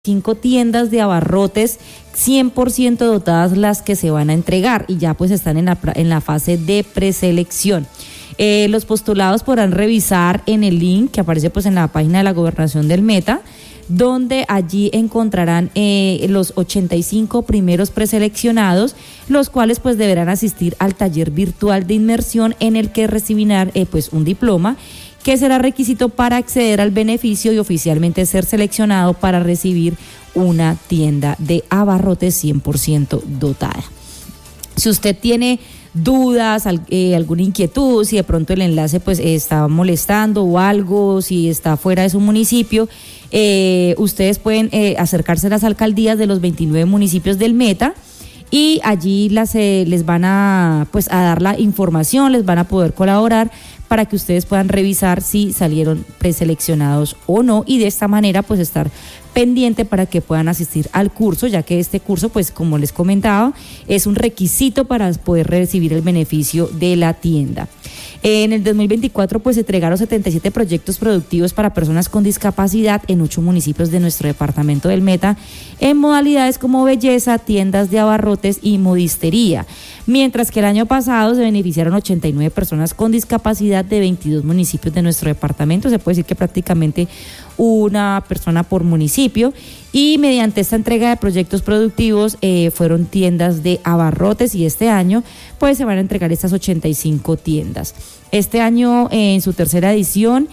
5 tiendas de abarrotes 100% dotadas las que se van a entregar y ya pues están en la fase de preselección. Los postulados podrán revisar en el link que aparece pues en la página de la Gobernación del Meta, donde allí encontrarán los 85 primeros preseleccionados, los cuales pues deberán asistir al taller virtual de inmersión en el que recibirán pues un diploma que será requisito para acceder al beneficio y oficialmente ser seleccionado para recibir una tienda de abarrotes 100% dotada. Si usted tiene dudas, alguna inquietud, si de pronto el enlace pues está molestando o algo, si está fuera de su municipio, ustedes pueden acercarse a las alcaldías de los 29 municipios del Meta y allí les van a dar la información, les van a poder colaborar para que ustedes puedan revisar si salieron preseleccionados o no y de esta manera pues estar pendiente para que puedan asistir al curso, ya que este curso pues como les comentaba es un requisito para poder recibir el beneficio de la tienda. En el 2024 pues se entregaron 77 proyectos productivos para personas con discapacidad en 8 municipios de nuestro departamento del Meta en modalidades como belleza, tiendas de abarrotes y modistería, mientras que el año pasado se beneficiaron 89 personas con discapacidad de 22 municipios de nuestro departamento. Se puede decir que prácticamente una persona por municipio, y mediante esta entrega de proyectos productivos fueron tiendas de abarrotes y este año pues se van a entregar estas 85 tiendas. Este año en su tercera edición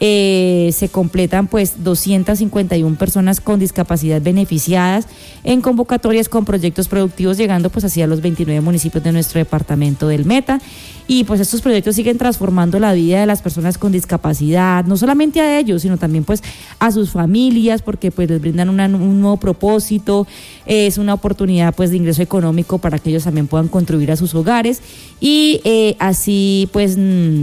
se completan pues 251 personas con discapacidad beneficiadas en convocatorias con proyectos productivos, llegando pues hacia los 29 municipios de nuestro departamento del Meta. Y pues estos proyectos siguen transformando la vida de las personas con discapacidad, no solamente a ellos, sino también pues a sus familias, porque pues les brindan un nuevo propósito, es una oportunidad pues de ingreso económico para que ellos también puedan contribuir a sus hogares y así pues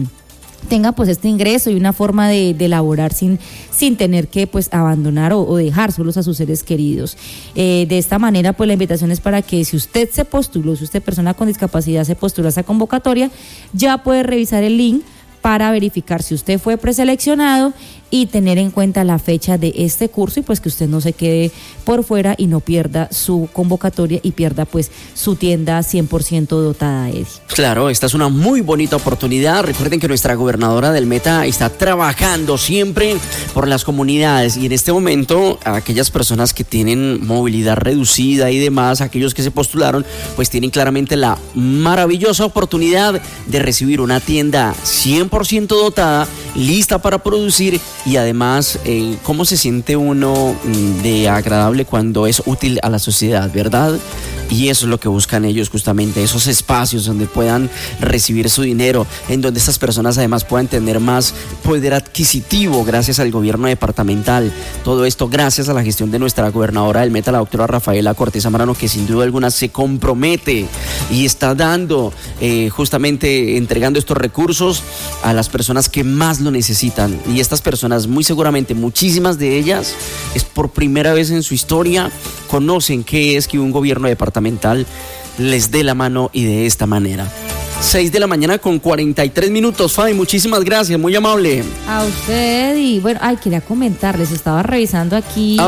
tengan pues este ingreso y una forma de elaborar sin tener que pues abandonar o dejar solos a sus seres queridos. De esta manera pues la invitación es para que si usted se postuló, si usted persona con discapacidad se postuló a esa convocatoria, ya puede revisar el link para verificar si usted fue preseleccionado y tener en cuenta la fecha de este curso y pues que usted no se quede por fuera y no pierda su convocatoria y pierda pues su tienda 100% dotada, Eddie. Claro, esta es una muy bonita oportunidad. Recuerden que nuestra gobernadora del Meta está trabajando siempre por las comunidades y en este momento aquellas personas que tienen movilidad reducida y demás, aquellos que se postularon, pues tienen claramente la maravillosa oportunidad de recibir una tienda 100% dotada, lista para producir. Y además, ¿cómo se siente uno de agradable cuando es útil a la sociedad, verdad? Y eso es lo que buscan ellos justamente, esos espacios donde puedan recibir su dinero, en donde estas personas además puedan tener más poder adquisitivo gracias al gobierno departamental. Todo esto gracias a la gestión de nuestra gobernadora del Meta, la doctora Rafaela Cortés Zambrano, que sin duda alguna se compromete y está dando, justamente entregando estos recursos a las personas que más lo necesitan. Y estas personas, muy seguramente, muchísimas de ellas, es por primera vez en su historia, conocen qué es que un gobierno departamental les dé la mano y de esta manera. 6 de la mañana con 43 minutos. Fabi, muchísimas gracias, muy amable. A usted. Y bueno, quería comentarles, estaba revisando aquí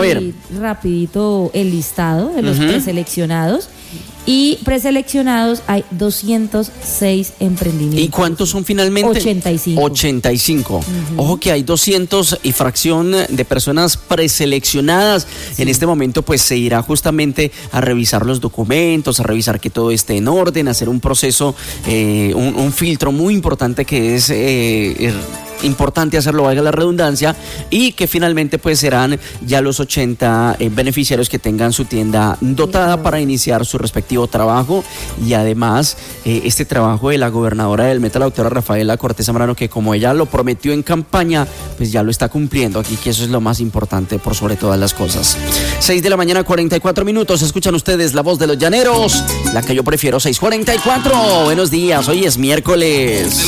rapidito el listado de los preseleccionados. Y preseleccionados hay 206 emprendimientos. ¿Y cuántos son finalmente? 85. 85. Ojo que hay 200 y fracción de personas preseleccionadas. Sí. En este momento pues se irá justamente a revisar los documentos, a revisar que todo esté en orden, a hacer un proceso, un filtro muy importante que es importante hacerlo, valga la redundancia, y que finalmente pues serán ya los 80 beneficiarios que tengan su tienda dotada para iniciar su respectivo trabajo. Y además este trabajo de la gobernadora del Meta, la doctora Rafaela Cortés Zambrano, que como ella lo prometió en campaña, pues ya lo está cumpliendo aquí, que eso es lo más importante por sobre todas las cosas. 6 de la mañana 44 minutos, escuchan ustedes la voz de los llaneros, la que yo prefiero, 6:44. Buenos días, hoy es miércoles.